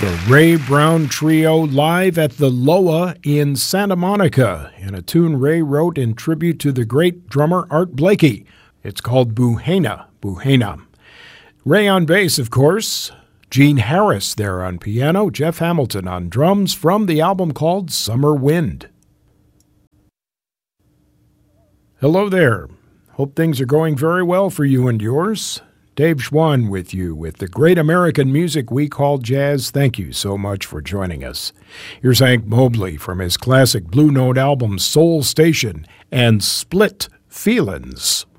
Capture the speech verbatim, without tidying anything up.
The Ray Brown Trio live at the Loa in Santa Monica in a tune Ray wrote in tribute to the great drummer Art Blakey. It's called Buhena, Buhena. Ray on bass, of course. Gene Harris there on piano. Jeff Hamilton on drums from the album called Summer Wind. Hello there. Hope things are going very well for you and yours. Dave Schwann with you with the great American music we call jazz. Thank you so much for joining us. Here's Hank Mobley from his classic Blue Note album Soul Station and Split Feelin's.